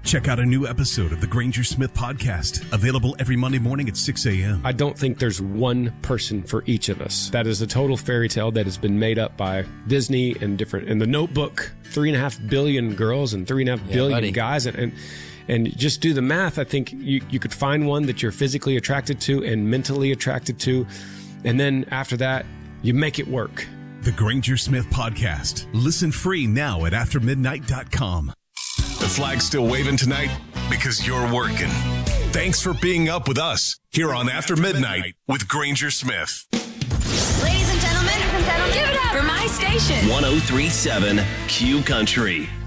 Check out a new episode of the Granger Smith Podcast, available every Monday morning at 6 a.m. I don't think there's one person for each of us. That is a total fairy tale that has been made up by Disney and different. In The Notebook, 3.5 billion girls and 3.5 billion guys. And just do the math. I think you could find one that you're physically attracted to and mentally attracted to. And then after that, you make it work. The Granger Smith Podcast. Listen free now at aftermidnight.com. The flag's still waving tonight because you're working. Thanks for being up with us here on After Midnight with Granger Smith. Ladies and gentlemen, give it up for my station. 103.7 Q Country.